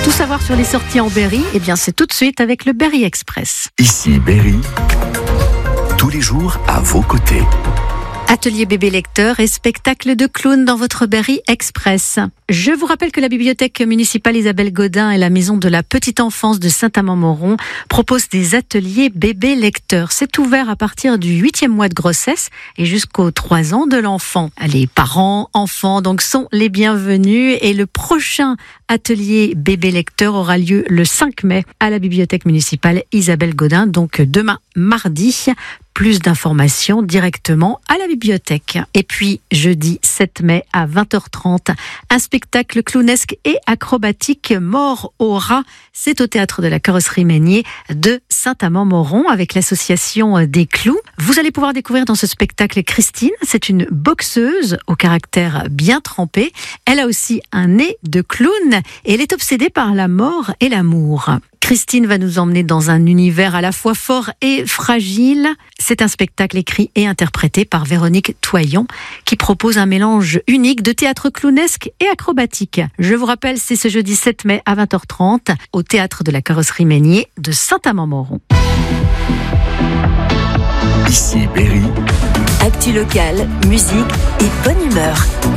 Tout savoir sur les sorties en Berry, eh bien c'est tout de suite avec le Berry Express. Ici Berry, tous les jours à vos côtés. Atelier bébé lecteur et spectacle de clown dans votre Berry Express. Je vous rappelle que la bibliothèque municipale Isabelle Godin et la maison de la petite enfance de Saint-Amand-Moron proposent des ateliers bébé lecteur. C'est ouvert à partir du 8e mois de grossesse et jusqu'aux 3 ans de l'enfant. Les parents, enfants donc sont les bienvenus et le prochain atelier bébé lecteur aura lieu le 5 mai à la bibliothèque municipale Isabelle Godin, donc demain mardi. Plus d'informations directement à la bibliothèque. Et puis, jeudi 7 mai à 20h30, un spectacle clownesque et acrobatique Mort au rat. C'est au théâtre de la Carrosserie Meignier de Saint-Amand-Moron avec l'association des clous. Vous allez pouvoir découvrir dans ce spectacle Christine. C'est une boxeuse au caractère bien trempé. Elle a aussi un nez de clown et elle est obsédée par la mort et l'amour. Christine va nous emmener dans un univers à la fois fort et fragile. C'est un spectacle écrit et interprété par Véronique Toyon qui propose un mélange unique de théâtre clownesque et acrobatique. Je vous rappelle, c'est ce jeudi 7 mai à 20h30 au théâtre de la Carrosserie Meignier de Saint-Amand-Moron. Ici Berry. Actu locale, musique et bonne humeur.